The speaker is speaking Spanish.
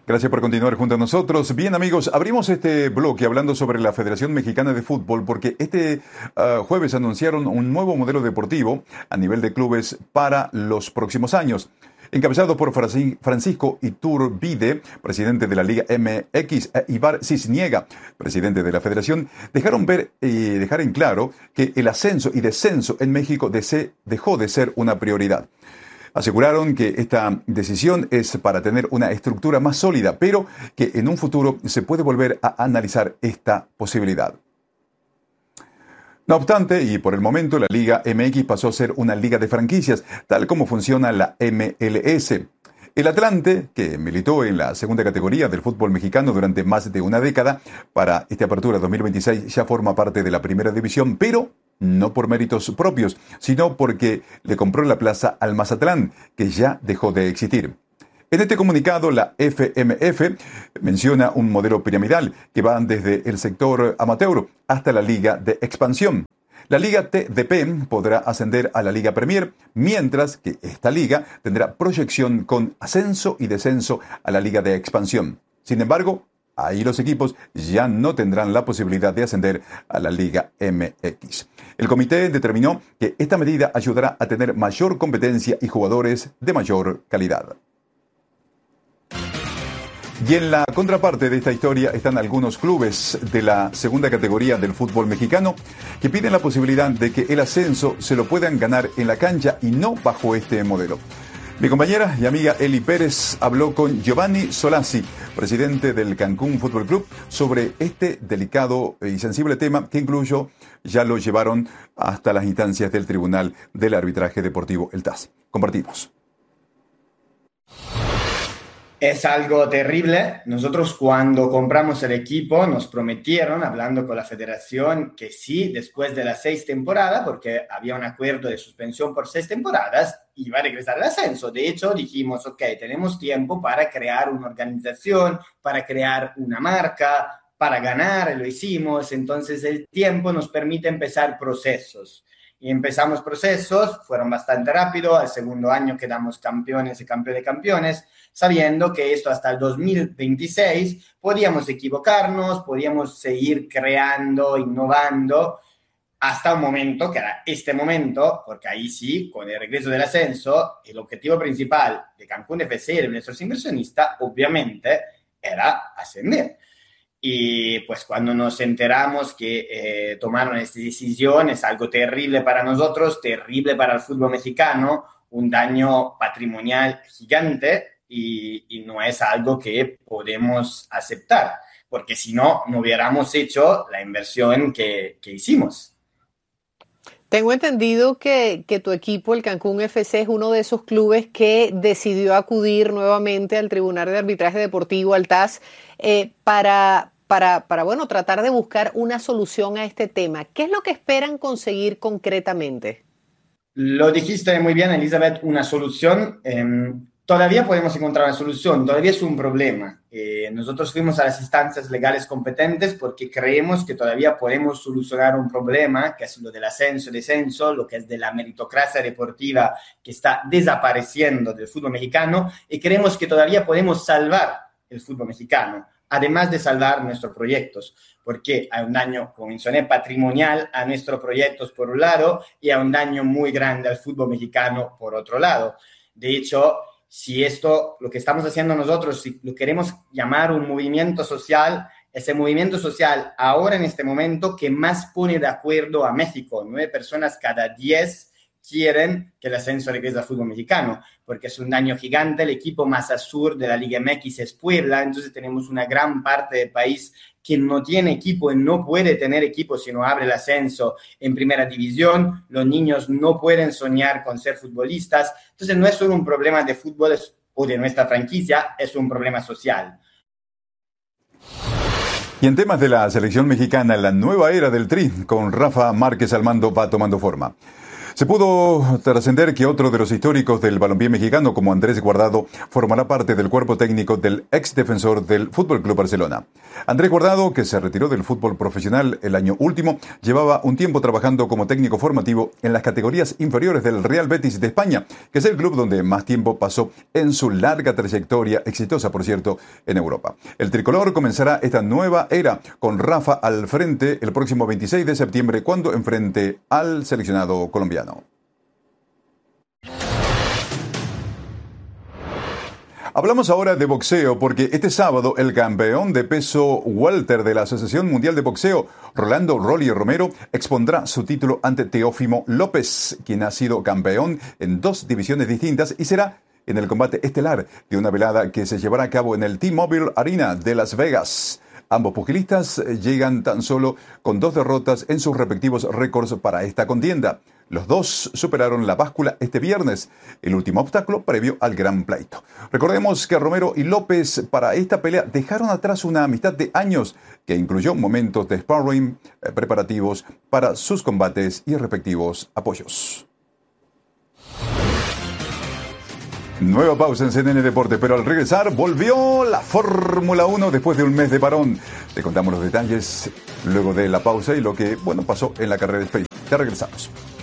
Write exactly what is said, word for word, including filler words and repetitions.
Gracias por continuar junto a nosotros. Bien, amigos, abrimos este bloque hablando sobre la Federación Mexicana de Fútbol porque este uh, jueves anunciaron un nuevo modelo deportivo a nivel de clubes para los próximos años. Encabezado por Francisco Iturbide, presidente de la Liga M X, e Ibar Cisniega, presidente de la Federación, dejaron ver y dejar en claro que el ascenso y descenso en México dejó de ser una prioridad. Aseguraron que esta decisión es para tener una estructura más sólida, pero que en un futuro se puede volver a analizar esta posibilidad. No obstante, y por el momento, la Liga M X pasó a ser una liga de franquicias, tal como funciona la M L S. El Atlante, que militó en la segunda categoría del fútbol mexicano durante más de una década, para esta apertura dos mil veintiséis ya forma parte de la primera división, pero no por méritos propios, sino porque le compró la plaza al Mazatlán, que ya dejó de existir. En este comunicado, la F M F menciona un modelo piramidal que va desde el sector amateur hasta la Liga de Expansión. La Liga T D P podrá ascender a la Liga Premier, mientras que esta liga tendrá proyección con ascenso y descenso a la Liga de Expansión. Sin embargo, ahí los equipos ya no tendrán la posibilidad de ascender a la Liga M X. El comité determinó que esta medida ayudará a tener mayor competencia y jugadores de mayor calidad. Y en la contraparte de esta historia están algunos clubes de la segunda categoría del fútbol mexicano que piden la posibilidad de que el ascenso se lo puedan ganar en la cancha y no bajo este modelo. Mi compañera y amiga Eli Pérez habló con Giovanni Solazzi, presidente del Cancún Fútbol Club, sobre este delicado y sensible tema que incluso ya lo llevaron hasta las instancias del Tribunal del Arbitraje Deportivo, el T A S. Compartimos. Es algo terrible. Nosotros cuando compramos el equipo nos prometieron, hablando con la federación, que sí, después de las seis temporadas, porque había un acuerdo de suspensión por seis temporadas, iba a regresar al ascenso. De hecho, dijimos, ok, tenemos tiempo para crear una organización, para crear una marca, para ganar, lo hicimos. Entonces el tiempo nos permite empezar procesos. Y empezamos procesos, fueron bastante rápido, al segundo año quedamos campeones y campeones de campeones, sabiendo que esto hasta el dos mil veintiséis podíamos equivocarnos, podíamos seguir creando, innovando, hasta un momento, que era este momento, porque ahí sí, con el regreso del ascenso, el objetivo principal de Cancún F C y de nuestros inversionistas, obviamente, era ascender. Y pues cuando nos enteramos que eh, tomaron esta decisión, es algo terrible para nosotros, terrible para el fútbol mexicano, un daño patrimonial gigante y, y no es algo que podemos aceptar, porque si no, no hubiéramos hecho la inversión que, que hicimos. Tengo entendido que, que tu equipo, el Cancún F C, es uno de esos clubes que decidió acudir nuevamente al Tribunal de Arbitraje Deportivo, al T A S, eh, para, para, para bueno, tratar de buscar una solución a este tema. ¿Qué es lo que esperan conseguir concretamente? Lo dijiste muy bien, Elizabeth, una solución. Eh, todavía podemos encontrar una solución, todavía es un problema. Eh, nosotros fuimos a las instancias legales competentes porque creemos que todavía podemos solucionar un problema, que es lo del ascenso y descenso, lo que es de la meritocracia deportiva que está desapareciendo del fútbol mexicano, y creemos que todavía podemos salvar el fútbol mexicano, además de salvar nuestros proyectos, porque hay un daño, como mencioné, patrimonial a nuestros proyectos por un lado y hay un daño muy grande al fútbol mexicano por otro lado. De hecho, si esto, lo que estamos haciendo nosotros, si lo queremos llamar un movimiento social, ese movimiento social ahora en este momento que más pone de acuerdo a México, nueve personas cada diez quieren que el ascenso regrese al fútbol mexicano, porque es un daño gigante. El equipo más al sur de la Liga M X es Puebla, entonces tenemos una gran parte del país que no tiene equipo y no puede tener equipo si no abre el ascenso en primera división. Los niños no pueden soñar con ser futbolistas. Entonces no es solo un problema de fútbol o de nuestra franquicia, es un problema social. Y en temas de la selección mexicana, la nueva era del Tri, con Rafa Márquez al mando, va tomando forma. Se pudo trascender que otro de los históricos del balompié mexicano, como Andrés Guardado, formará parte del cuerpo técnico del ex defensor del Fútbol Club Barcelona. Andrés Guardado, que se retiró del fútbol profesional el año último, llevaba un tiempo trabajando como técnico formativo en las categorías inferiores del Real Betis de España, que es el club donde más tiempo pasó en su larga trayectoria, exitosa por cierto, en Europa. El tricolor comenzará esta nueva era con Rafa al frente el próximo veintiséis de septiembre, cuando enfrente al seleccionado colombiano. Hablamos ahora de boxeo porque este sábado el campeón de peso welter de la Asociación Mundial de Boxeo, Rolando Rolly Romero, expondrá su título ante Teófimo López, quien ha sido campeón en dos divisiones distintas y será en el combate estelar de una velada que se llevará a cabo en el T-Mobile Arena de Las Vegas. Ambos pugilistas llegan tan solo con dos derrotas en sus respectivos récords para esta contienda. Los dos superaron la báscula este viernes, el último obstáculo previo al gran pleito. Recordemos que Romero y López para esta pelea dejaron atrás una amistad de años que incluyó momentos de sparring eh, preparativos para sus combates y respectivos apoyos. Nueva pausa en C N N Deporte, pero al regresar volvió la Fórmula uno después de un mes de parón. Te contamos los detalles luego de la pausa y lo que, bueno, pasó en la carrera de Sprint. Ya regresamos.